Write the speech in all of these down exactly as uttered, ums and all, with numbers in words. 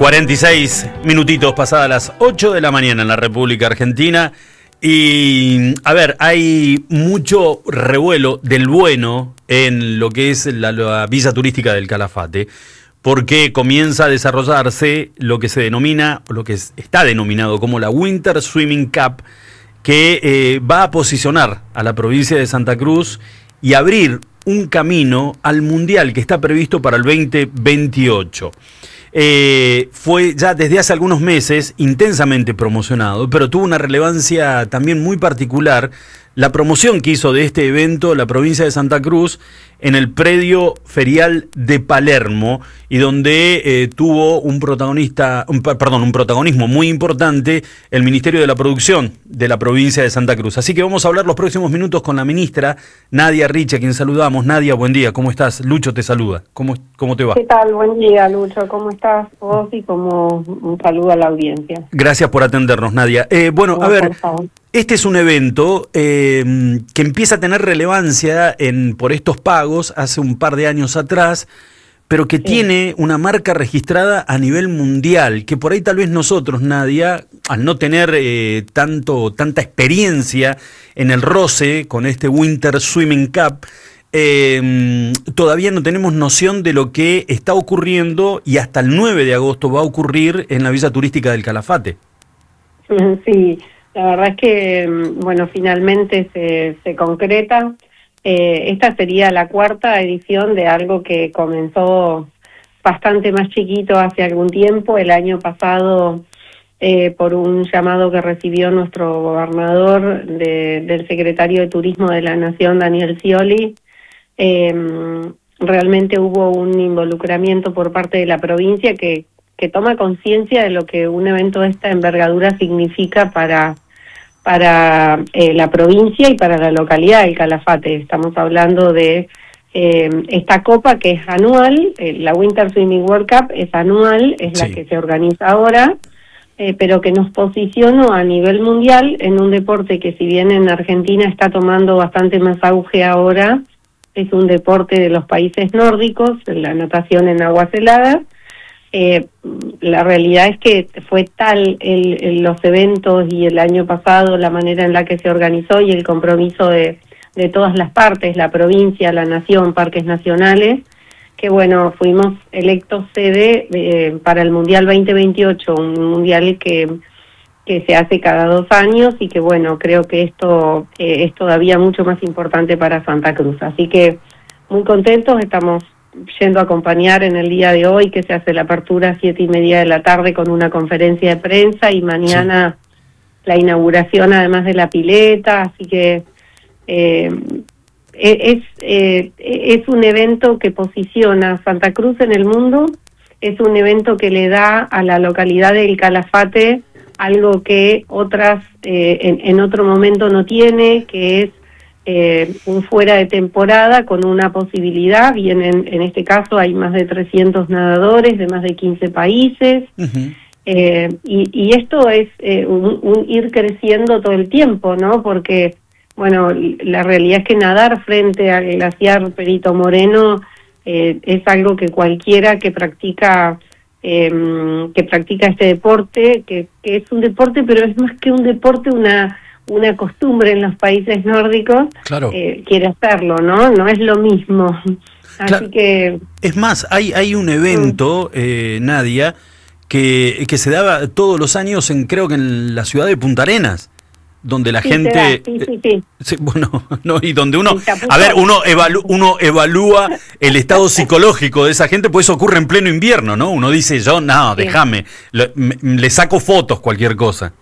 cuarenta y seis minutitos pasadas las ocho de la mañana en la República Argentina. Y, a ver, hay mucho revuelo del bueno en lo que es la, la villa turística del Calafate, porque comienza a desarrollarse lo que se denomina, o lo que es, está denominado como la Winter Swimming Cup, que eh, va a posicionar a la provincia de Santa Cruz y abrir un camino al Mundial que está previsto para el veinte veintiocho. Eh, fue ya desde hace algunos meses intensamente promocionado, pero tuvo una relevancia también muy particular la promoción que hizo de este evento la provincia de Santa Cruz en el predio ferial de Palermo, y donde eh, tuvo un protagonista, un, perdón, un protagonismo muy importante el Ministerio de la Producción de la provincia de Santa Cruz. Así que vamos a hablar los próximos minutos con la ministra Nadia Ricci, a quien saludamos. Nadia, buen día, ¿cómo estás? Lucho te saluda, ¿cómo, cómo te va? ¿Qué tal? Buen día, Lucho, ¿cómo estás vos? Y como un saludo a la audiencia. Gracias por atendernos, Nadia. Eh, bueno, No, a ver, este es un evento eh, que empieza a tener relevancia en, por estos pagos hace un par de años atrás, pero que sí tiene una marca registrada a nivel mundial, que por ahí tal vez nosotros, Nadia, al no tener eh, tanto tanta experiencia en el roce con este Winter Swimming Cup, eh, todavía no tenemos noción de lo que está ocurriendo, y hasta el nueve de agosto va a ocurrir en la villa turística del Calafate. Sí, la verdad es que, bueno, finalmente se, se concreta. Eh, esta sería la cuarta edición de algo que comenzó bastante más chiquito hace algún tiempo. El año pasado, eh, por un llamado que recibió nuestro gobernador de, del secretario de Turismo de la Nación, Daniel Scioli, eh, realmente hubo un involucramiento por parte de la provincia que, que toma conciencia de lo que un evento de esta envergadura significa para... para eh, la provincia y para la localidad del Calafate. Estamos hablando de eh, esta copa que es anual, eh, la Winter Swimming World Cup es anual, es sí la que se organiza ahora, eh, pero que nos posicionó a nivel mundial en un deporte que, si bien en Argentina está tomando bastante más auge ahora, es un deporte de los países nórdicos, la natación en aguas heladas. Eh, la realidad es que fue tal el, el, los eventos y el año pasado la manera en la que se organizó y el compromiso de, de todas las partes, la provincia, la nación, parques nacionales, que bueno, fuimos electos sede eh, para el Mundial veinte veintiocho, un mundial que, que se hace cada dos años y que bueno, creo que esto eh, es todavía mucho más importante para Santa Cruz. Así que muy contentos, estamos yendo a acompañar en el día de hoy, que se hace la apertura a siete y media de la tarde con una conferencia de prensa, y mañana sí la inauguración además de la pileta, así que eh, es, eh, es un evento que posiciona a Santa Cruz en el mundo, es un evento que le da a la localidad del Calafate algo que otras eh, en, en otro momento no tiene, que es Eh, un fuera de temporada con una posibilidad. Bien, en, en este caso hay más de trescientos nadadores de más de quince países. Uh-huh. eh, y, y esto es eh, un, un ir creciendo todo el tiempo, ¿no? Porque, bueno, la realidad es que nadar frente al glaciar Perito Moreno eh, es algo que cualquiera que practica eh, que practica este deporte, que, que es un deporte, pero es más que un deporte, una una costumbre en los países nórdicos, claro. eh, quiere hacerlo, ¿no? No es lo mismo. Así claro. que... Es más, hay, hay un evento, eh, Nadia, que, que se daba todos los años, en creo que en la ciudad de Punta Arenas, donde la sí, gente... da, sí, sí, sí. Eh, sí, bueno, no, y donde uno... Sí, a ver, uno, evalu, uno evalúa el estado psicológico de esa gente, pues eso ocurre en pleno invierno, ¿no? Uno dice, yo, no, sí. déjame, le, le saco fotos, cualquier cosa.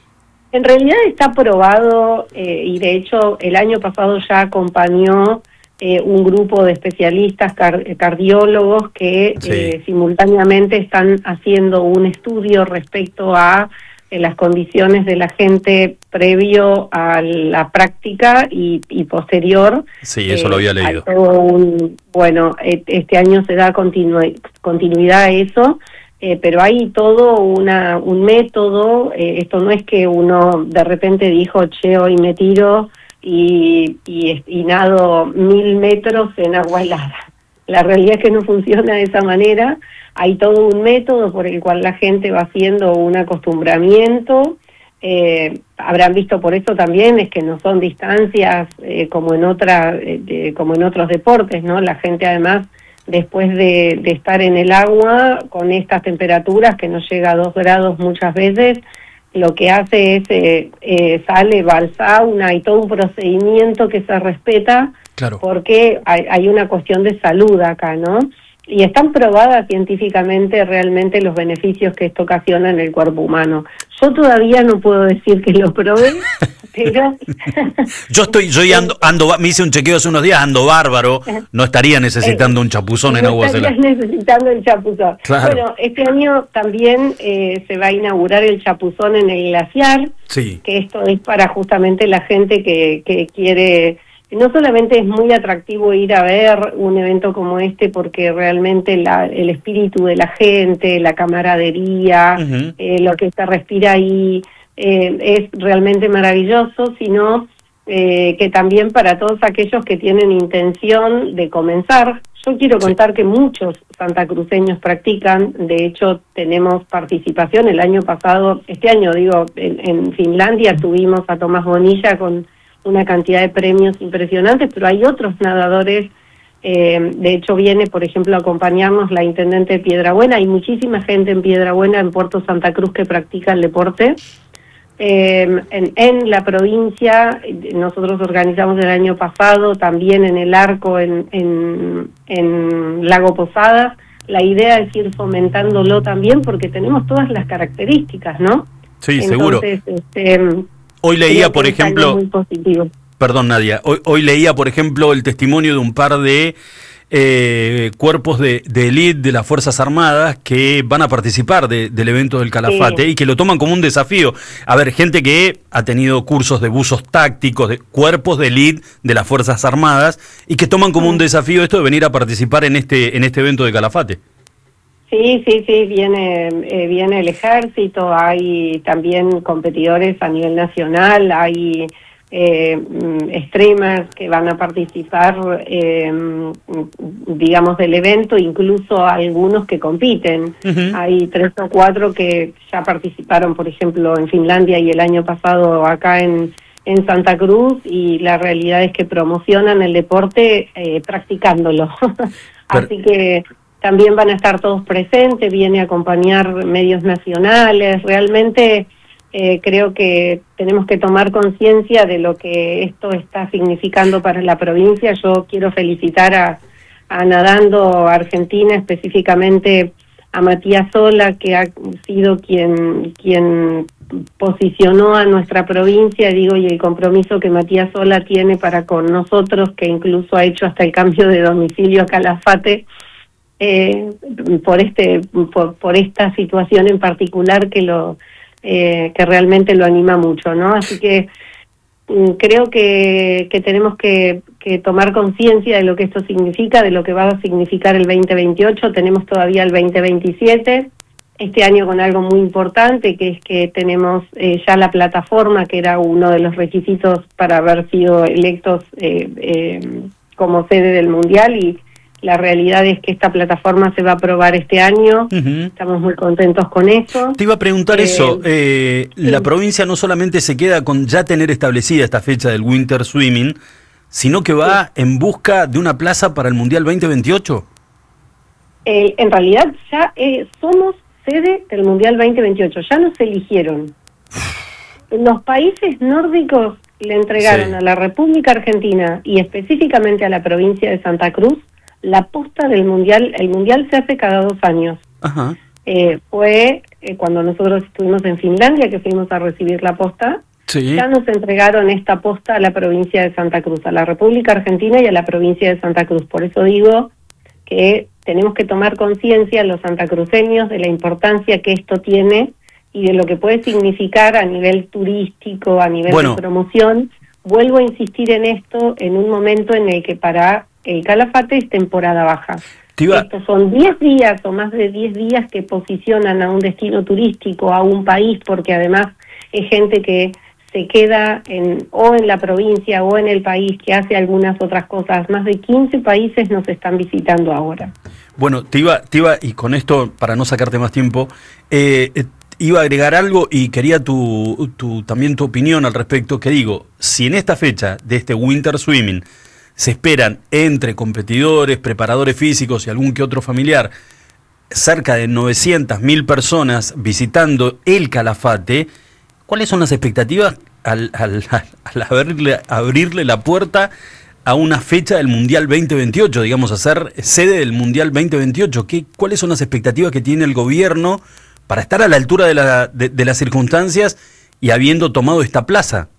En realidad está probado, eh, y de hecho el año pasado ya acompañó eh, un grupo de especialistas car cardiólogos que sí. eh, simultáneamente están haciendo un estudio respecto a eh, las condiciones de la gente previo a la práctica y, y posterior. Sí, eso eh, lo había leído. Todo un, bueno, este año se da continu continuidad a eso. Eh, pero hay todo una un método, eh, esto no es que uno de repente dijo, che, hoy me tiro y, y, y nado mil metros en agua helada. La realidad es que no funciona de esa manera. hay todo un método por el cual la gente va haciendo un acostumbramiento. Eh, habrán visto por eso también es que no son distancias eh, como en otra, eh, de, como en otros deportes, ¿no? La gente además después de, de estar en el agua con estas temperaturas que nos llega a dos grados muchas veces, lo que hace es eh, eh, sale, va al sauna, y todo un procedimiento que se respeta, claro, porque hay, hay una cuestión de salud acá, ¿no? Y están probadas científicamente realmente los beneficios que esto ocasiona en el cuerpo humano. Yo todavía no puedo decir que lo probé, pero... yo estoy, yo ya ando, ando, me hice un chequeo hace unos días, ando bárbaro, no estaría necesitando un chapuzón no en aguas heladas. No estarías necesitando el chapuzón. Claro. Bueno, este año también eh, se va a inaugurar el chapuzón en el glaciar, sí, que esto es para justamente la gente que, que quiere... No solamente es muy atractivo ir a ver un evento como este porque realmente la, el espíritu de la gente, la camaradería, uh-huh. eh, lo que se respira ahí eh, es realmente maravilloso, sino eh, que también para todos aquellos que tienen intención de comenzar. Yo quiero contar sí. que muchos santacruceños practican, de hecho tenemos participación el año pasado, este año digo, en, en Finlandia tuvimos a Tomás Bonilla con una cantidad de premios impresionantes, pero hay otros nadadores, eh, de hecho viene, por ejemplo, a acompañarnos la intendente de Piedrabuena, hay muchísima gente en Piedrabuena, en Puerto Santa Cruz, que practica el deporte. Eh, en, en la provincia, nosotros organizamos el año pasado, también en el Arco, en, en, en Lago Posadas, la idea es ir fomentándolo también, porque tenemos todas las características, ¿no? Sí, Entonces, seguro. Este, Hoy leía, por ejemplo, perdón Nadia, hoy, hoy leía, por ejemplo, el testimonio de un par de eh, cuerpos de, de élite de las Fuerzas Armadas que van a participar de, del evento del Calafate sí. y que lo toman como un desafío. A ver, gente que ha tenido cursos de buzos tácticos, de cuerpos de élite de las Fuerzas Armadas y que toman como un desafío esto de venir a participar en este, en este evento de Calafate. Sí, sí, sí, viene eh, viene el ejército, hay también competidores a nivel nacional, hay eh, streamers que van a participar, eh, digamos, del evento, incluso algunos que compiten. Uh-huh. Hay tres o cuatro que ya participaron, por ejemplo, en Finlandia y el año pasado acá en, en Santa Cruz, y la realidad es que promocionan el deporte eh, practicándolo. Así que... también van a estar todos presentes, viene a acompañar medios nacionales, realmente eh, creo que tenemos que tomar conciencia de lo que esto está significando para la provincia. Yo quiero felicitar a, a Nadando Argentina, específicamente a Matías Sola, que ha sido quien, quien posicionó a nuestra provincia, digo, y el compromiso que Matías Sola tiene para con nosotros, que incluso ha hecho hasta el cambio de domicilio a Calafate, Eh, por este por, por esta situación en particular que lo eh, que realmente lo anima mucho, ¿no? Así que mm, creo que, que tenemos que, que tomar conciencia de lo que esto significa, de lo que va a significar el veinte veintiocho. Tenemos todavía el veinte veintisiete, este año con algo muy importante, que es que tenemos eh, ya la plataforma, que era uno de los requisitos para haber sido electos eh, eh, como sede del Mundial, y la realidad es que esta plataforma se va a aprobar este año. Uh-huh. Estamos muy contentos con eso. Te iba a preguntar eh, eso. Eh, sí. La provincia no solamente se queda con ya tener establecida esta fecha del Winter Swimming, sino que va sí. en busca de una plaza para el Mundial veinte veintiocho. Eh, en realidad ya eh, somos sede del Mundial veinte veintiocho. Ya nos eligieron. Los países nórdicos le entregaron sí. a la República Argentina y específicamente a la provincia de Santa Cruz la posta del Mundial. El Mundial se hace cada dos años. Ajá. Eh, fue eh, cuando nosotros estuvimos en Finlandia, que fuimos a recibir la posta, sí. ya nos entregaron esta posta a la provincia de Santa Cruz, a la República Argentina y a la provincia de Santa Cruz. Por eso digo que tenemos que tomar conciencia los santacruceños de la importancia que esto tiene y de lo que puede significar a nivel turístico, a nivel bueno. de promoción. Vuelvo a insistir en esto en un momento en el que para el Calafate es temporada baja. Iba... Estos son diez días o más de diez días que posicionan a un destino turístico, a un país, porque además es gente que se queda en o en la provincia o en el país, que hace algunas otras cosas. Más de quince países nos están visitando ahora. Bueno, te iba, te iba, y con esto, para no sacarte más tiempo, eh, eh, iba a agregar algo y quería tu, tu, también tu opinión al respecto, que digo, si en esta fecha de este Winter Swimming se esperan entre competidores, preparadores físicos y algún que otro familiar, cerca de novecientas mil personas visitando el Calafate, ¿cuáles son las expectativas al, al, al abrirle, abrirle la puerta a una fecha del Mundial veinte veintiocho, digamos, a ser sede del Mundial veinte veintiocho? ¿Qué, ¿Cuáles son las expectativas que tiene el gobierno para estar a la altura de, la, de, de las circunstancias y habiendo tomado esta plaza?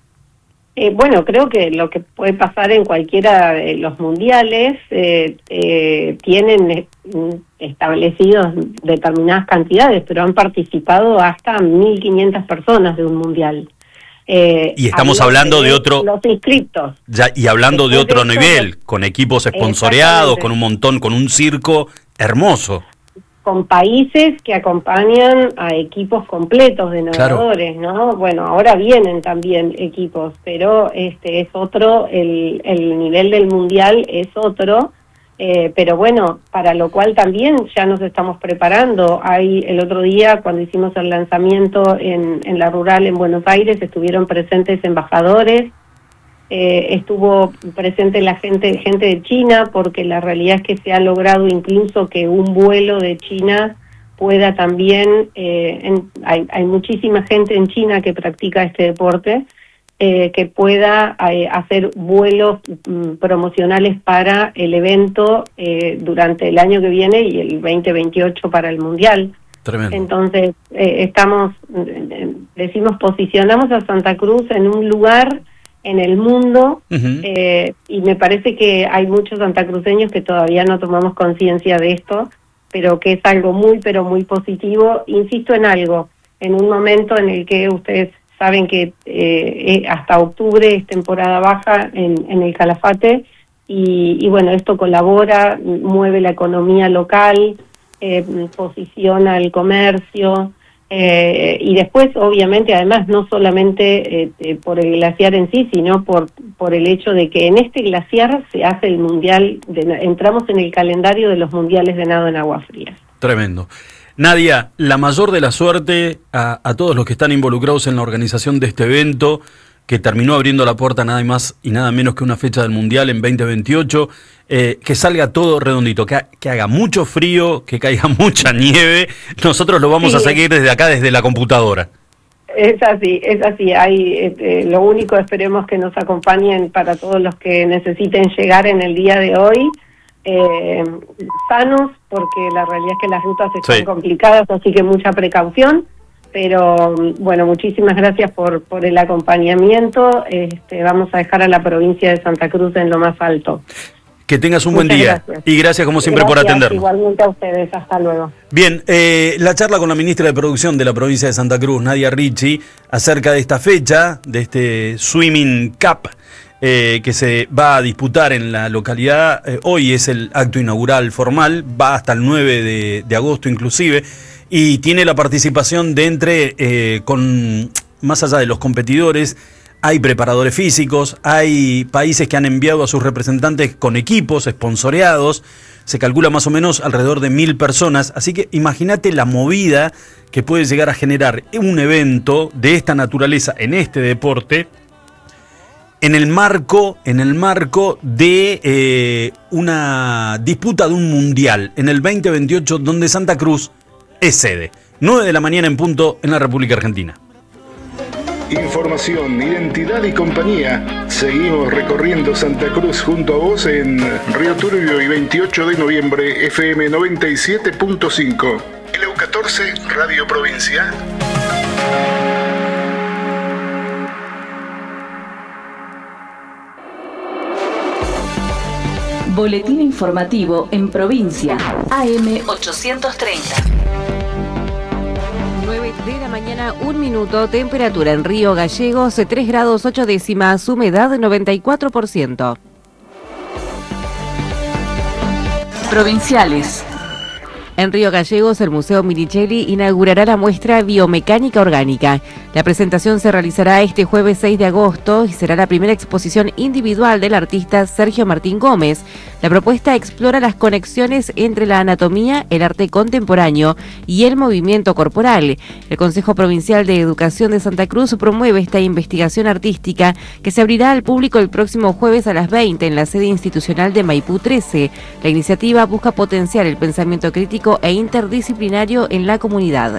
Eh, bueno, creo que lo que puede pasar en cualquiera de los mundiales, eh, eh, tienen eh, establecidos determinadas cantidades, pero han participado hasta mil quinientas personas de un mundial. Eh, y estamos hablando de otro... Los inscriptos. Ya, y hablando Después de otro de eso, nivel, los, con equipos esponsoreados, con un montón, con un circo hermoso. Con países que acompañan a equipos completos de nadadores, claro. ¿no? Bueno, ahora vienen también equipos, pero este es otro, el, el nivel del mundial es otro, eh, pero bueno, para lo cual también ya nos estamos preparando. Hay el otro día, cuando hicimos el lanzamiento en, en la rural en Buenos Aires, estuvieron presentes embajadores, Eh, estuvo presente la gente gente de China, porque la realidad es que se ha logrado incluso que un vuelo de China pueda también, eh, en, hay, hay muchísima gente en China que practica este deporte, eh, que pueda eh, hacer vuelos mm, promocionales para el evento eh, durante el año que viene y el veinte veintiocho para el Mundial. Tremendo. Entonces, eh, estamos, eh, decimos, posicionamos a Santa Cruz en un lugar en el mundo, uh-huh. eh, y me parece que hay muchos santacruceños que todavía no tomamos conciencia de esto, pero que es algo muy, pero muy positivo. Insisto en algo, en un momento en el que ustedes saben que eh, hasta octubre es temporada baja en, en el Calafate, y, y bueno, esto colabora, mueve la economía local, eh, posiciona el comercio, Eh, y después, obviamente, además, no solamente eh, eh, por el glaciar en sí, sino por por el hecho de que en este glaciar se hace el mundial, de, entramos en el calendario de los mundiales de nado en agua fría. Tremendo. Nadia, la mayor de la suerte a, a todos los que están involucrados en la organización de este evento, que terminó abriendo la puerta nada más y nada menos que una fecha del Mundial en veinte veintiocho, eh, que salga todo redondito, que, que haga mucho frío, que caiga mucha nieve. Nosotros lo vamos sí. a seguir desde acá, desde la computadora. Es así, es así. Hay, este, lo único, esperemos que nos acompañen para todos los que necesiten llegar en el día de hoy, eh, sanos, porque la realidad es que las rutas están sí. complicadas, así que mucha precaución. Pero bueno, muchísimas gracias por por el acompañamiento. Este, vamos a dejar a la provincia de Santa Cruz en lo más alto. Que tengas un Muchas buen día. Gracias. Y gracias como siempre gracias, por atendernos. Igualmente a ustedes, hasta luego. Bien, eh, la charla con la ministra de Producción de la provincia de Santa Cruz, Nadia Ricci, acerca de esta fecha, de este Swimming Cup, eh, que se va a disputar en la localidad. Eh, hoy es el acto inaugural formal, va hasta el nueve de, de agosto inclusive. Y tiene la participación de entre, eh, con más allá de los competidores, hay preparadores físicos, hay países que han enviado a sus representantes con equipos esponsoreados, se calcula más o menos alrededor de mil personas, así que imagínate la movida que puede llegar a generar un evento de esta naturaleza en este deporte, en el marco, en el marco de eh, una disputa de un mundial en el veinte veintiocho donde Santa Cruz es sede. nueve de la mañana en punto en la República Argentina. Información, identidad y compañía. Seguimos recorriendo Santa Cruz junto a vos en Río Turbio y veintiocho de noviembre, F M noventa y siete punto cinco. L U catorce, Radio Provincia. Boletín informativo en provincia. A M ochocientos treinta. nueve de la mañana, un minuto, temperatura en Río Gallegos, tres grados ocho décimas, humedad noventa y cuatro por ciento. Provinciales. En Río Gallegos, el Museo Minichelli inaugurará la muestra Biomecánica Orgánica. La presentación se realizará este jueves seis de agosto y será la primera exposición individual del artista Sergio Martín Gómez. La propuesta explora las conexiones entre la anatomía, el arte contemporáneo y el movimiento corporal. El Consejo Provincial de Educación de Santa Cruz promueve esta investigación artística que se abrirá al público el próximo jueves a las veinte en la sede institucional de Maipú trece. La iniciativa busca potenciar el pensamiento crítico e interdisciplinario en la comunidad.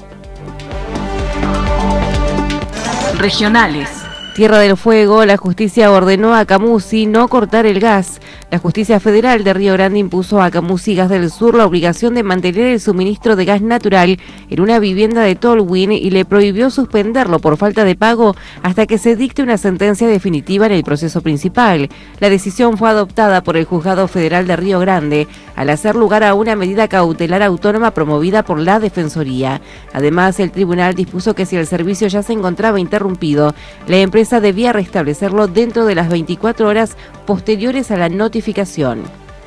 Regionales. Tierra del Fuego, la justicia ordenó a Camusi no cortar el gas. La Justicia Federal de Río Grande impuso a Camusi Gas del Sur la obligación de mantener el suministro de gas natural en una vivienda de Tolwyn y le prohibió suspenderlo por falta de pago hasta que se dicte una sentencia definitiva en el proceso principal. La decisión fue adoptada por el Juzgado Federal de Río Grande al hacer lugar a una medida cautelar autónoma promovida por la Defensoría. Además, el tribunal dispuso que si el servicio ya se encontraba interrumpido, la empresa debía restablecerlo dentro de las veinticuatro horas posteriores a la notificación.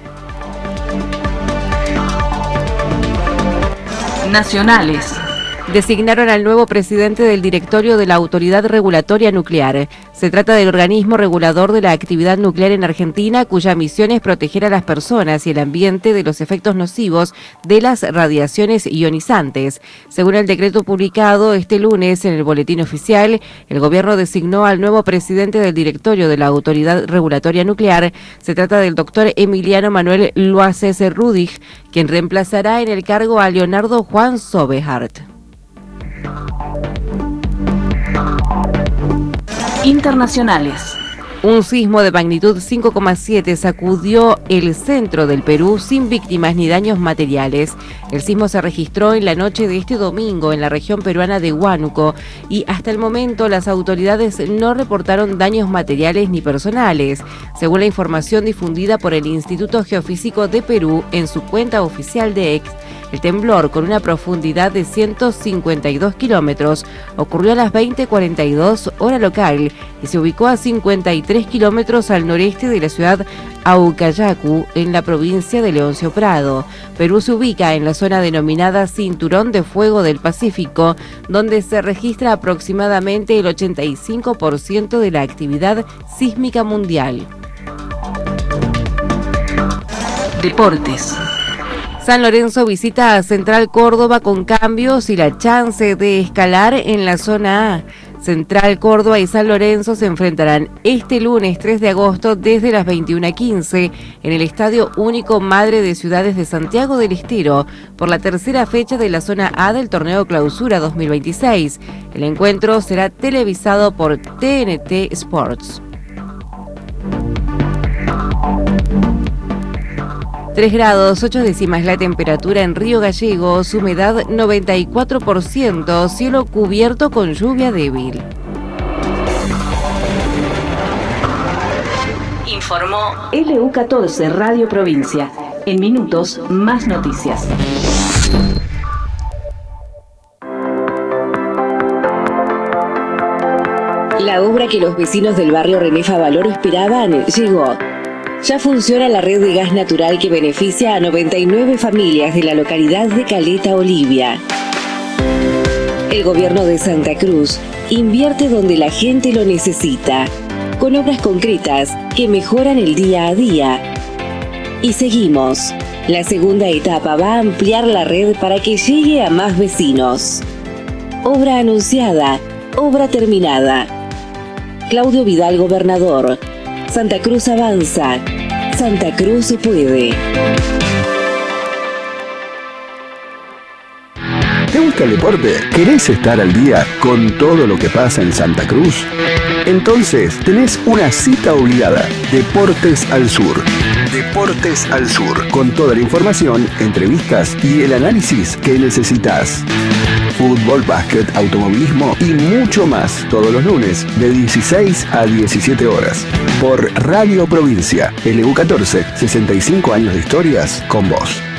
Nacionales. Designaron al nuevo presidente del directorio de la Autoridad Regulatoria Nuclear. Se trata del organismo regulador de la actividad nuclear en Argentina, cuya misión es proteger a las personas y el ambiente de los efectos nocivos de las radiaciones ionizantes. Según el decreto publicado este lunes en el Boletín Oficial, el gobierno designó al nuevo presidente del directorio de la Autoridad Regulatoria Nuclear. Se trata del doctor Emiliano Manuel Loaces Rudig, quien reemplazará en el cargo a Leonardo Juan Sobehart. Internacionales. Un sismo de magnitud cinco coma siete sacudió el centro del Perú sin víctimas ni daños materiales. El sismo se registró en la noche de este domingo en la región peruana de Huánuco y hasta el momento las autoridades no reportaron daños materiales ni personales. Según la información difundida por el Instituto Geofísico de Perú en su cuenta oficial de X, el temblor, con una profundidad de ciento cincuenta y dos kilómetros, ocurrió a las veinte cuarenta y dos hora local y se ubicó a cincuenta y tres kilómetros al noreste de la ciudad Aucayacu, en la provincia de Leoncio Prado. Perú se ubica en la zona denominada Cinturón de Fuego del Pacífico, donde se registra aproximadamente el ochenta y cinco por ciento de la actividad sísmica mundial. Deportes. San Lorenzo visita a Central Córdoba con cambios y la chance de escalar en la zona A. Central Córdoba y San Lorenzo se enfrentarán este lunes tres de agosto desde las veintiuna quince en el Estadio Único Madre de Ciudades de Santiago del Estero por la tercera fecha de la zona A del Torneo Clausura dos mil veintiséis. El encuentro será televisado por T N T Sports. tres grados, ocho décimas la temperatura en Río Gallegos, humedad noventa y cuatro por ciento, cielo cubierto con lluvia débil. Informó L U catorce Radio Provincia. En minutos, más noticias. La obra que los vecinos del barrio René Favaloro esperaban llegó. Ya funciona la red de gas natural que beneficia a noventa y nueve familias de la localidad de Caleta Olivia. El gobierno de Santa Cruz invierte donde la gente lo necesita, con obras concretas que mejoran el día a día. Y seguimos. La segunda etapa va a ampliar la red para que llegue a más vecinos. Obra anunciada, obra terminada. Claudio Vidal, gobernador. Santa Cruz avanza. Santa Cruz puede. ¿Te gusta el deporte? ¿Querés estar al día con todo lo que pasa en Santa Cruz? Entonces tenés una cita obligada. Deportes al Sur. Deportes al Sur. Con toda la información, entrevistas y el análisis que necesitas. Fútbol, básquet, automovilismo y mucho más. Todos los lunes de dieciséis a diecisiete horas. Por Radio Provincia. L U catorce, sesenta y cinco años de historias con vos.